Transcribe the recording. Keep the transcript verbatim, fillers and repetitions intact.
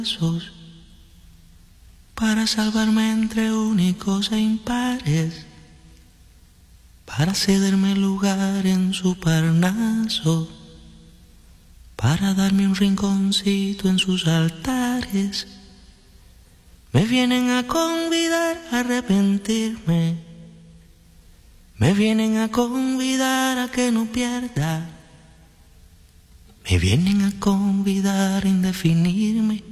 para salvarme entre únicos e impares, para cederme lugar en su Parnaso, para darme un rinconcito en sus altares. Me vienen a convidar a arrepentirme, me vienen a convidar a que no pierda, me vienen a convidar a indefinirme,